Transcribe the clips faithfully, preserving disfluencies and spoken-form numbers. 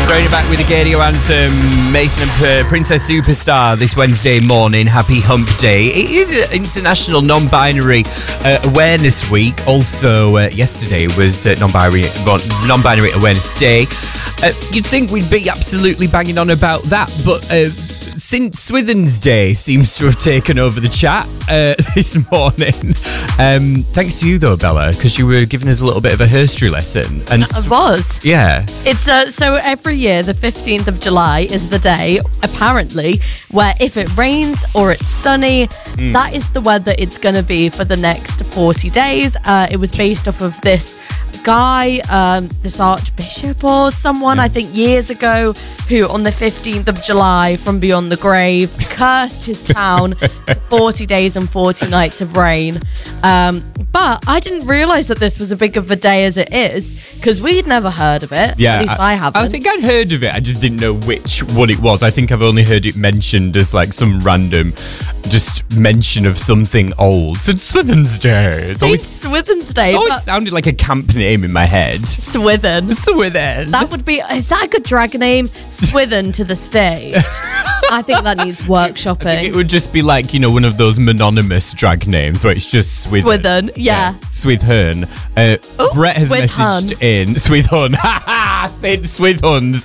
Throwing it back with the Gadio anthem, Mason and Princess Superstar this Wednesday morning. Happy Hump Day. It is International Non-Binary uh, Awareness Week. Also, uh, yesterday was uh, Non-Binary Non-Binary Awareness Day. Uh, you'd think we'd be absolutely banging on about that, but uh, since Swithin's Day seems to have taken over the chat uh, this morning. Um, thanks to you, though, Bella, because you were giving us a little bit of a history lesson. And I was. Yeah. It's uh, so every year, the fifteenth of July is the day, apparently, where if it rains or it's sunny, mm. that is the weather it's going to be for the next forty days. Uh, it was based off of this guy, um, this archbishop or someone, yeah. I think years ago, who on the fifteenth of July from beyond the grave cursed his town for forty days and forty nights of rain. Um, but I didn't realise that this was as big of a day as it is, because we'd never heard of it. Yeah, At least I, I haven't. I think I'd heard of it, I just didn't know which one it was. I think I've only heard it mentioned as like some random just mention of something old. Saint Swithin's Day. It's Saint always, Swithin's Day. it always sounded like a camp name in my head. Swithin. Swithin. That would be, is that a good drag name? Swithin to the stage. I think that needs workshopping. I think it would just be like, you know, one of those mononymous drag names where it's just Swithin. Swithin, yeah. yeah. Swithun. Uh, Ooh, Brett has Swithun. messaged in. Swithun. Ha ha! Saint Swithuns.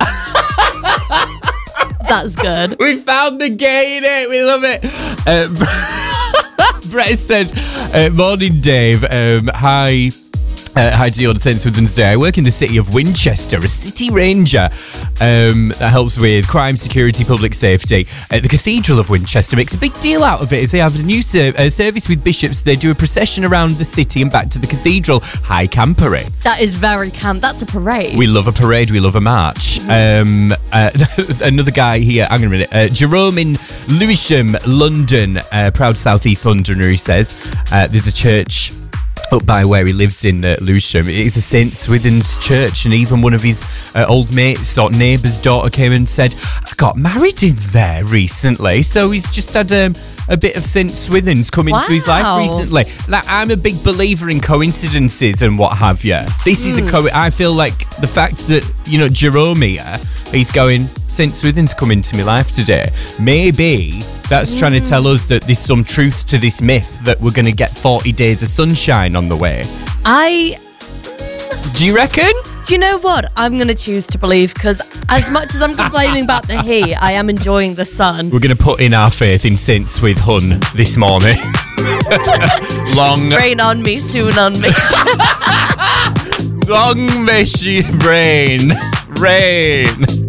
That's good. We found the gay in it. We love it. Uh, Brett said, uh, morning, Dave. Um, hi. Uh, hi to you on Saint Swithin's Day. I work in the city of Winchester, a city ranger um, that helps with crime, security, public safety. Uh, the Cathedral of Winchester makes a big deal out of it as they have a new ser- uh, service with bishops. They do a procession around the city and back to the cathedral. High campery. That is very camp. That's a parade. We love a parade. We love a march. Um, uh, another guy here. Hang on a minute. Uh, Jerome in Lewisham, London. Uh, proud South East Londoner, he says. Uh, there's a church up by where he lives in uh, Lewisham. It is a Saint Swithin's church, and even one of his uh, old mates or neighbour's daughter came and said, I got married in there recently. So he's just had um, a bit of Saint Swithin's come into wow. his life recently. Like, I'm a big believer in coincidences and what have you. This mm. is a co- I feel like the fact that, you know, Jerome here, he's going, Saint Swithin's come into my life today. Maybe that's mm. trying to tell us that there's some truth to this myth that we're going to get forty days of sunshine on the way. I... Do you reckon? Do you know what? I'm going to choose to believe, because as much as I'm complaining about the heat, I am enjoying the sun. We're going to put in our faith in Saint Swithun this morning. Long... Rain on me, soon on me. Long may she rain. Rain.